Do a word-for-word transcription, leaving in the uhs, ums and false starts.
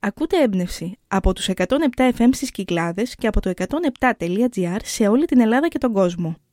Ακούτε έμπνευση από τους εκατόν επτά εφ εμ στις Κυκλάδες και από το εκατόν επτά τελεία τζι άρ σε όλη την Ελλάδα και τον κόσμο.